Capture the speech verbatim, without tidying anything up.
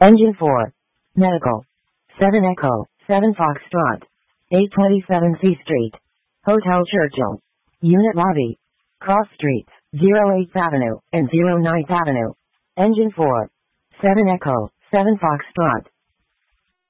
Engine four. Medical. seven Echo, seven Foxtrot. eight twenty-seven C Street. Hotel Churchill. Unit lobby. Cross streets, zero eighth Avenue and zero ninth Avenue. Engine four. seven Echo, seven Foxtrot.